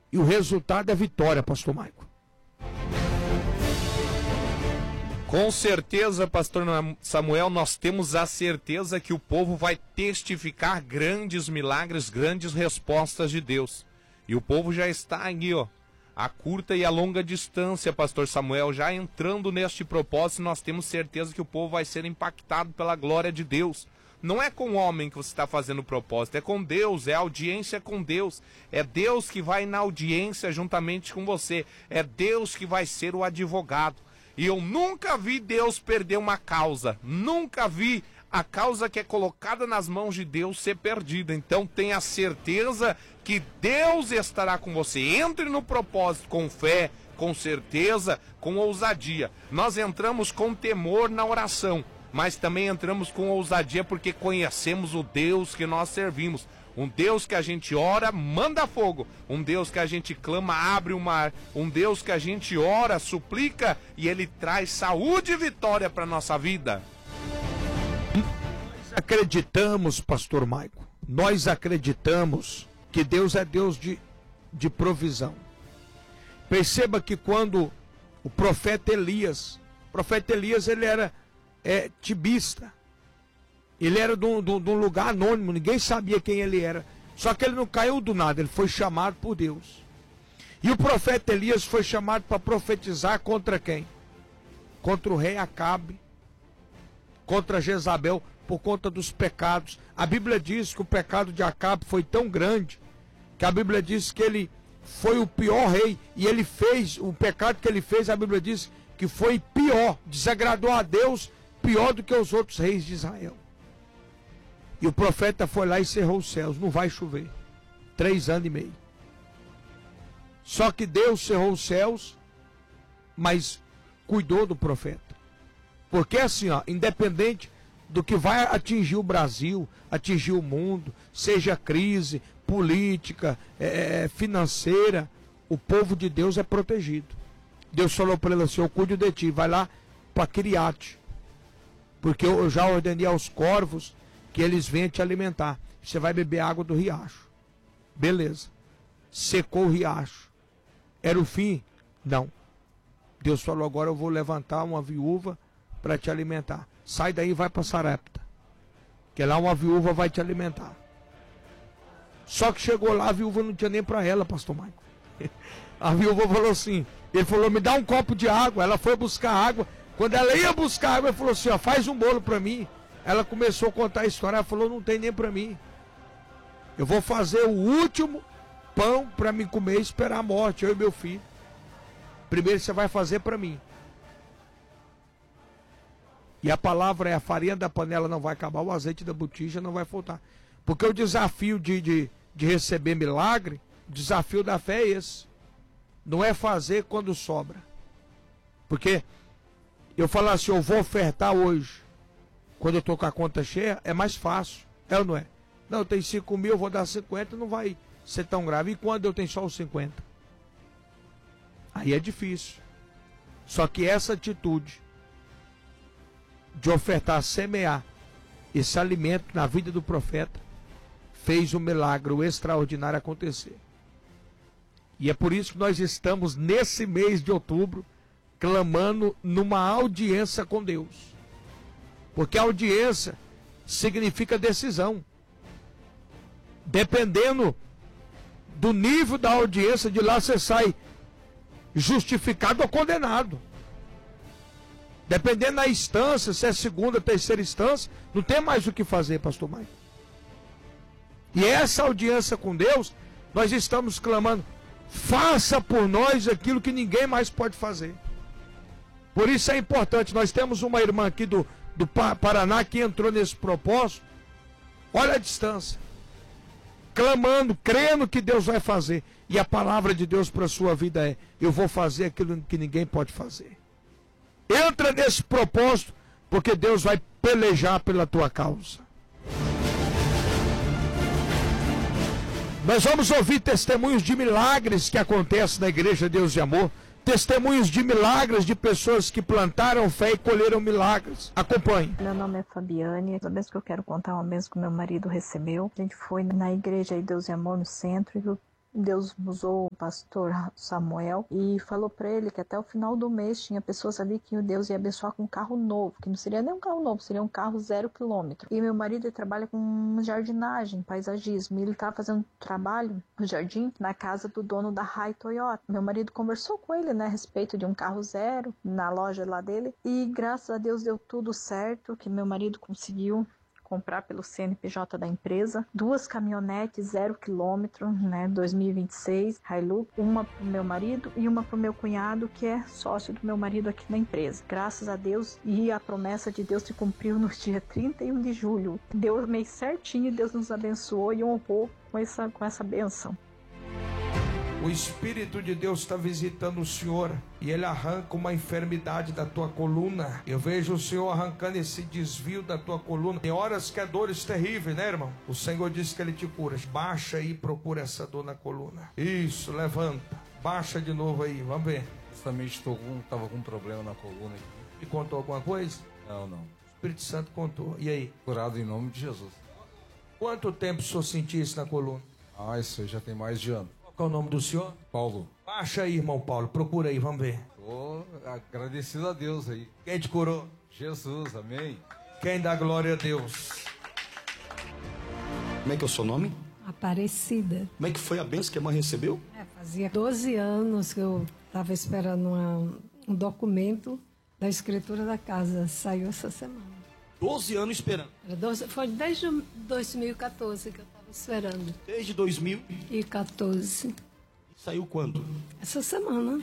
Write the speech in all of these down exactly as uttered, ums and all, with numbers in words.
E o resultado é vitória, pastor Maico. Com certeza, pastor Samuel, nós temos a certeza que o povo vai testificar grandes milagres, grandes respostas de Deus. E o povo já está aqui, ó, a curta e a longa distância, pastor Samuel, já entrando neste propósito, nós temos certeza que o povo vai ser impactado pela glória de Deus. Não é com o homem que você está fazendo o propósito, é com Deus, é audiência com Deus. É Deus que vai na audiência juntamente com você. É Deus que vai ser o advogado. E eu nunca vi Deus perder uma causa. Nunca vi a causa que é colocada nas mãos de Deus ser perdida. Então tenha certeza que Deus estará com você. Entre no propósito com fé, com certeza, com ousadia. Nós entramos com temor na oração, mas também entramos com ousadia porque conhecemos o Deus que nós servimos. Um Deus que a gente ora, manda fogo. Um Deus que a gente clama, abre o mar. Um Deus que a gente ora, suplica e Ele traz saúde e vitória para a nossa vida. Nós acreditamos, pastor Maico, nós acreditamos que Deus é Deus de, de provisão. Perceba que quando o profeta Elias, o profeta Elias ele era é, tibista, ele era de um, de um lugar anônimo, ninguém sabia quem ele era, só que ele não caiu do nada, ele foi chamado por Deus. E o profeta Elias foi chamado para profetizar contra quem? Contra o rei Acabe, contra Jezabel, por conta dos pecados. A Bíblia diz que o pecado de Acabe foi tão grande, que a Bíblia diz que ele foi o pior rei, e ele fez, o pecado que ele fez, a Bíblia diz que foi pior, desagradou a Deus, pior do que os outros reis de Israel. E o profeta foi lá e cerrou os céus, não vai chover, três anos e meio. Só que Deus cerrou os céus, mas cuidou do profeta. Porque assim, ó, independente do que vai atingir o Brasil, atingir o mundo, seja crise política, é, financeira, o povo de Deus é protegido. Deus falou para ele assim: eu cuido de ti, vai lá para Criate, porque eu já ordenei aos corvos que eles venham te alimentar. Você vai beber água do riacho. Beleza. Secou o riacho. Era o fim? Não. Deus falou: agora eu vou levantar uma viúva para te alimentar. Sai daí e vai para Sarepta, que lá uma viúva vai te alimentar. Só que chegou lá, a viúva não tinha nem para ela, pastor Maico. A viúva falou assim, ele falou: me dá um copo de água. Ela foi buscar água. Quando ela ia buscar água, ele falou assim: ó, faz um bolo para mim. Ela começou a contar a história. Ela falou: não tem nem para mim. Eu vou fazer o último pão para me comer e esperar a morte, eu e meu filho. Primeiro você vai fazer para mim. E a palavra é: a farinha da panela não vai acabar, o azeite da botija não vai faltar. Porque o desafio de, de, de receber milagre, o desafio da fé é esse. Não é fazer quando sobra. Porque eu falar assim: eu vou ofertar hoje, quando eu estou com a conta cheia, é mais fácil. É ou não é? Não, eu tenho cinco mil, eu vou dar cinquenta, não vai ser tão grave. E quando eu tenho só os cinquenta? Aí é difícil. Só que essa atitude de ofertar, semear esse alimento na vida do profeta, fez um milagre, o extraordinário acontecer. E é por isso que nós estamos nesse mês de outubro clamando numa audiência com Deus. Porque a audiência significa decisão. Dependendo do nível da audiência, de lá você sai justificado ou condenado. Dependendo da instância, se é segunda, terceira instância, não tem mais o que fazer, pastor Maicon. E essa audiência com Deus, nós estamos clamando: faça por nós aquilo que ninguém mais pode fazer. Por isso é importante. Nós temos uma irmã aqui do, do Paraná que entrou nesse propósito. Olha a distância, clamando, crendo que Deus vai fazer. E a palavra de Deus para a sua vida é: eu vou fazer aquilo que ninguém pode fazer. Entra nesse propósito, porque Deus vai pelejar pela tua causa. Nós vamos ouvir testemunhos de milagres que acontecem na Igreja Deus de Amor. Testemunhos de milagres de pessoas que plantaram fé e colheram milagres. Acompanhe. Meu nome é Fabiane. A vez que eu quero contar uma vez que meu marido recebeu. A gente foi na Igreja Deus de Amor no centro e o Deus usou o pastor Samuel e falou para ele que até o final do mês tinha pessoas ali que Deus ia abençoar com um carro novo, que não seria nem um carro novo, seria um carro zero quilômetro. E meu marido ele trabalha com jardinagem, paisagismo, e ele estava fazendo trabalho no jardim na casa do dono da Rai Toyota. Meu marido conversou com ele, né, a respeito de um carro zero na loja lá dele, e graças a Deus deu tudo certo, que meu marido conseguiu comprar pelo C N P J da empresa, duas caminhonetes zero quilômetro, né, dois mil e vinte e seis, Hilux, uma pro meu marido e uma pro meu cunhado, que é sócio do meu marido aqui na empresa. Graças a Deus, e a promessa de Deus se cumpriu no dia trinta e um de julho. Deu o mês certinho, Deus nos abençoou e honrou com essa, com essa bênção. O Espírito de Deus está visitando o Senhor e Ele arranca uma enfermidade da tua coluna. Eu vejo o Senhor arrancando esse desvio da tua coluna. Tem horas que é dores terríveis, né, irmão? O Senhor disse que Ele te cura. Baixa aí e procura essa dor na coluna. Isso, levanta. Baixa de novo aí, vamos ver. Justamente estou com, tava com um problema na coluna aqui. E contou alguma coisa? Não, não. O Espírito Santo contou. E aí? Curado em nome de Jesus. Quanto tempo o senhor sentia isso na coluna? Ah, isso aí já tem mais de ano. Qual é o nome do senhor? Paulo. Baixa aí, irmão Paulo. Procura aí, vamos ver. Estou agradecido a Deus aí. Quem te curou? Jesus, amém. Quem dá glória a Deus? Como é que é o seu nome? Aparecida. Como é que foi a bênção que a mãe recebeu? É, fazia doze anos que eu estava esperando uma, um documento da escritura da casa. Saiu essa semana. doze anos esperando. Era doze, foi desde dois mil e quatorze que eu estava esperando. Desde dois mil E quatorze. Saiu quando? Essa semana.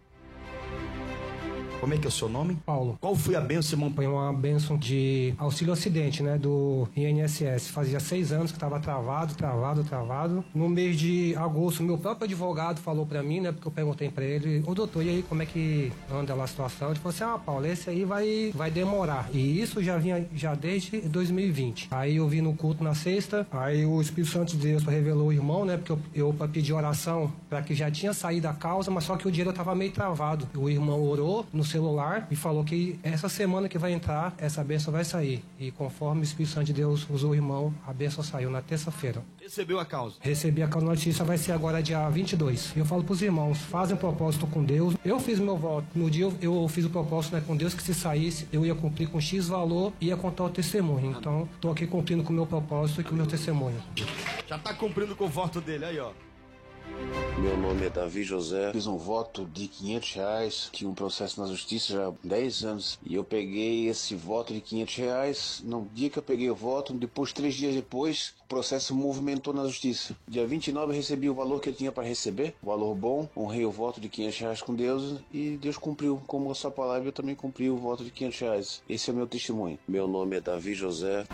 Como é que é o seu nome? Paulo. Qual foi a bênção, irmão? Foi uma bênção de auxílio acidente, né, do I N S S. Fazia seis anos que estava travado, travado, travado. No mês de agosto, meu próprio advogado falou para mim, né, porque eu perguntei para ele, ô doutor, e aí como é que anda lá a situação? Ele falou assim, ah, Paulo, esse aí vai, vai demorar. E isso já vinha já desde dois mil e vinte. Aí eu vim no culto na sexta, aí o Espírito Santo de Deus revelou o irmão, né, porque eu, eu para pedir oração para que já tinha saído a causa, mas só que o dinheiro estava meio travado. O irmão orou no celular e falou que essa semana que vai entrar, essa bênção vai sair. E conforme o Espírito Santo de Deus usou o irmão, a bênção saiu na terça-feira. Recebeu a causa? Recebi a causa, notícia vai ser agora dia vinte e dois. Eu falo pros irmãos, fazem um propósito com Deus. Eu fiz meu voto. No dia eu, eu fiz o propósito, né, com Deus, que se saísse, eu ia cumprir com X valor e ia contar o testemunho. Então, tô aqui cumprindo com o meu propósito e com o meu testemunho. Já tá cumprindo com o voto dele, aí ó. Meu nome é Davi José, fiz um voto de quinhentos reais, tinha um processo na justiça já há dez anos, e eu peguei esse voto de quinhentos reais, no dia que eu peguei o voto, depois, três dias depois, o processo movimentou na justiça. Dia vinte e nove eu recebi o valor que eu tinha para receber, o valor bom, honrei o voto de quinhentos reais com Deus, e Deus cumpriu, como a sua palavra, eu também cumpri o voto de quinhentos reais. Esse é o meu testemunho. Meu nome é Davi José.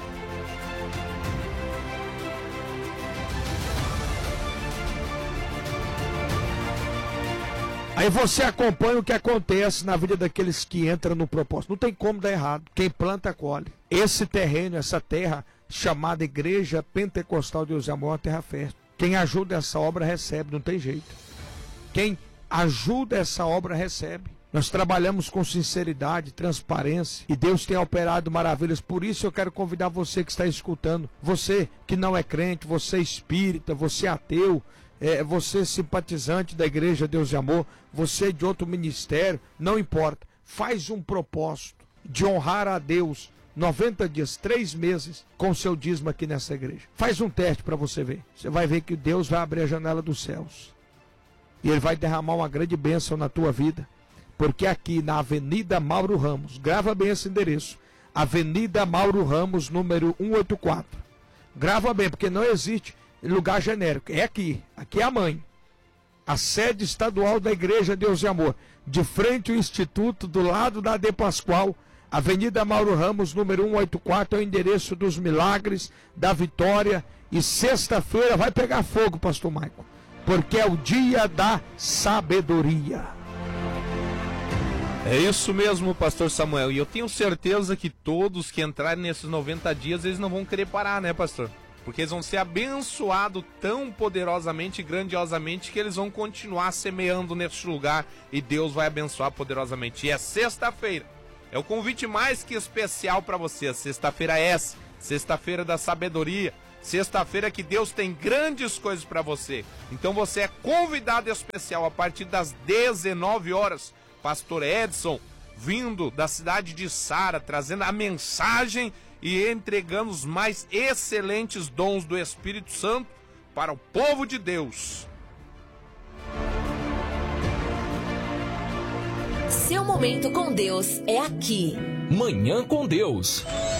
Aí você acompanha o que acontece na vida daqueles que entram no propósito. Não tem como dar errado. Quem planta, colhe. Esse terreno, essa terra chamada Igreja Pentecostal de Deus e Amor, é uma terra fértil. Quem ajuda essa obra recebe, não tem jeito. Quem ajuda essa obra recebe. Nós trabalhamos com sinceridade, transparência, e Deus tem operado maravilhas. Por isso eu quero convidar você que está escutando, você que não é crente, você espírita, você ateu, é, você simpatizante da Igreja Deus de Amor, você de outro ministério, não importa. Faz um propósito de honrar a Deus noventa dias, três meses com seu dízimo aqui nessa igreja. Faz um teste para você ver. Você vai ver que Deus vai abrir a janela dos céus. E Ele vai derramar uma grande bênção na tua vida. Porque aqui na Avenida Mauro Ramos, grava bem esse endereço, Avenida Mauro Ramos, número cento e oitenta e quatro. Grava bem, porque não existe lugar genérico. É aqui, aqui é a mãe. A sede estadual da Igreja Deus e Amor. De frente ao Instituto, do lado da De Pascoal, Avenida Mauro Ramos, número cento e oitenta e quatro, é o endereço dos milagres, da vitória. E sexta-feira vai pegar fogo, pastor Maico, porque é o dia da sabedoria. É isso mesmo, pastor Samuel. E eu tenho certeza que todos que entrarem nesses noventa dias, eles não vão querer parar, né, pastor? Porque eles vão ser abençoados tão poderosamente e grandiosamente que eles vão continuar semeando neste lugar e Deus vai abençoar poderosamente. E é sexta-feira. É o convite mais que especial para você. Sexta-feira é essa. Sexta-feira da sabedoria. Sexta-feira que Deus tem grandes coisas para você. Então você é convidado especial a partir das dezenove horas. Pastor Edson, vindo da cidade de Sara, trazendo a mensagem e entregando os mais excelentes dons do Espírito Santo para o povo de Deus. Seu momento com Deus é aqui. Manhã com Deus.